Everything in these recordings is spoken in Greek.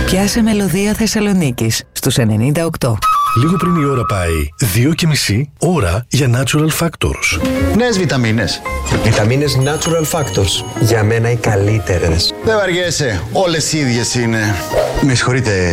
Πιάσε Μελωδία Θεσσαλονίκης στους 98. Λίγο πριν η ώρα πάει 2:30 ώρα για Natural Factors. Νέες βιταμίνες. Βιταμίνες Natural Factors. Για μένα οι καλύτερες. Δεν βαριέσαι. Όλες οι ίδιες είναι. Με συγχωρείτε.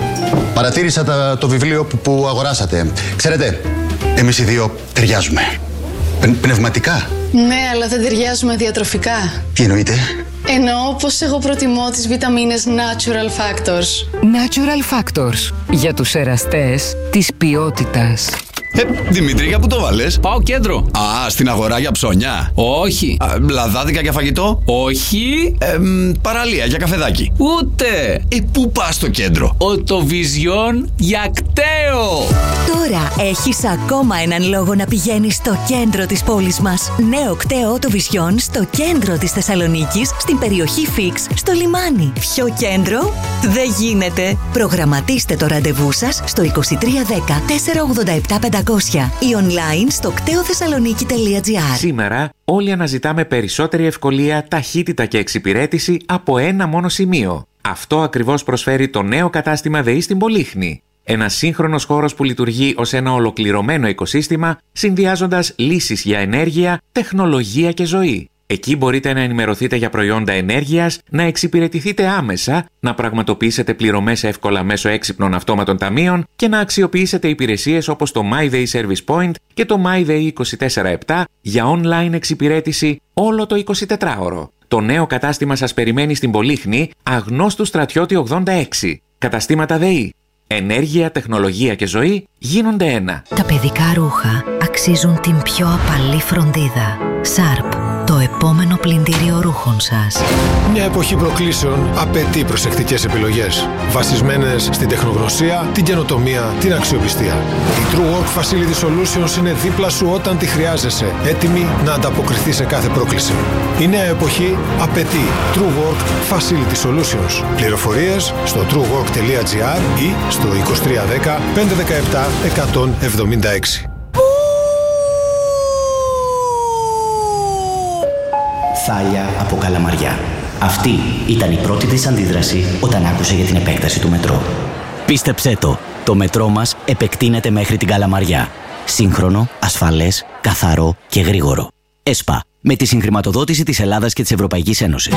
Παρατήρησα το βιβλίο που αγοράσατε. Ξέρετε, εμείς οι δύο ταιριάζουμε. Πνευματικά. Ναι, αλλά δεν ταιριάζουμε διατροφικά. Τι εννοείτε? Εννοώ πως εγώ προτιμώ τις βιταμίνες Natural Factors. Natural Factors. Για τους εραστές της ποιότητας. Δημήτρη, για πού το βάλες? Πάω κέντρο. Α, στην αγορά για ψώνια. Όχι. Λαδάδικα για φαγητό. Όχι. Παραλία για καφεδάκι. Ούτε. Πού πας στο κέντρο? Οτοβιζιόν για κταίο. Τώρα έχεις ακόμα έναν λόγο να πηγαίνεις στο κέντρο της πόλης μας. Νέο κταίο Οτοβιζιόν στο κέντρο της Θεσσαλονίκης, στην περιοχή Φίξ, στο λιμάνι. Πιο κέντρο δεν γίνεται. Προγραμματίστε το ραντεβού σας στο 2310 487 500 ή online στο κτεοθεσσαλονίκη.gr. Σήμερα όλοι αναζητάμε περισσότερη ευκολία, ταχύτητα και εξυπηρέτηση από ένα μόνο σημείο. Αυτό ακριβώς προσφέρει το νέο κατάστημα ΔΕΗ στην Πολύχνη. Ένας σύγχρονος χώρος που λειτουργεί ως ένα ολοκληρωμένο οικοσύστημα, συνδυάζοντας λύσεις για ενέργεια, τεχνολογία και ζωή. Εκεί μπορείτε να ενημερωθείτε για προϊόντα ενέργειας, να εξυπηρετηθείτε άμεσα, να πραγματοποιήσετε πληρωμές εύκολα μέσω έξυπνων αυτόματων ταμείων και να αξιοποιήσετε υπηρεσίες όπως το MyDay Service Point και το MyDay 24/7 για online εξυπηρέτηση όλο το 24ωρο. Το νέο κατάστημα σας περιμένει στην Πολύχνη, Αγνώστου Στρατιώτη 86. Καταστήματα ΔΕΗ. Ενέργεια, τεχνολογία και ζωή γίνονται ένα. Τα παιδικά ρούχα αξίζουν την πιο απαλή φροντίδα. Sharp, το επόμενο πλυντήριο ρούχων σας. Μια εποχή προκλήσεων απαιτεί προσεκτικές επιλογές, βασισμένες στην τεχνογνωσία, την καινοτομία, την αξιοπιστία. Η True Work Facility Solutions είναι δίπλα σου όταν τη χρειάζεσαι, έτοιμη να ανταποκριθεί σε κάθε πρόκληση. Η νέα εποχή απαιτεί True Work Facility Solutions. Πληροφορίες στο truework.gr ή στο 2310 517 176. Θάλια από Καλαμαριά. Αυτή ήταν η πρώτη της αντίδραση όταν άκουσε για την επέκταση του μετρό. Πίστεψέ το μετρό μας επεκτείνεται μέχρι την Καλαμαριά. Σύγχρονο, ασφαλές, καθαρό και γρήγορο. ΕΣΠΑ, με τη συγχρηματοδότηση της Ελλάδας και της Ευρωπαϊκής Ένωσης.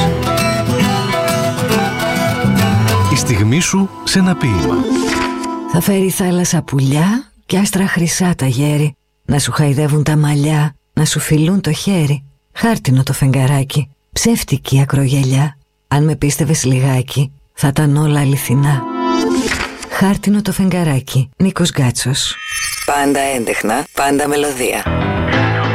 Η στιγμή σου σε ένα ποίημα. Θα φέρει θάλασσα πουλιά και άστρα χρυσά τα γέρι, να σου χαϊδεύουν τα μαλλιά, να σου φιλούν το χέρι. Χάρτινο το φεγγαράκι, ψεύτικη ακρογελιά. Αν με πίστευες λιγάκι, θα ήταν όλα αληθινά. Χάρτινο το φεγγαράκι, Νίκος Γκάτσος. Πάντα έντεχνα, πάντα μελωδία.